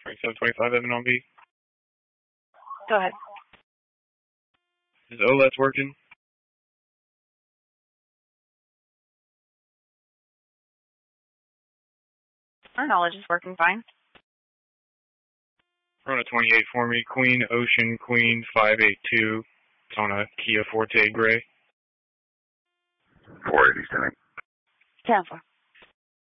2725 Evan on B. Go ahead. Is OLED's working? Our knowledge is working fine. Run a 28 for me. Queen, Ocean, Queen, 582. It's on a Kia Forte Gray. 480 standing. 10-4.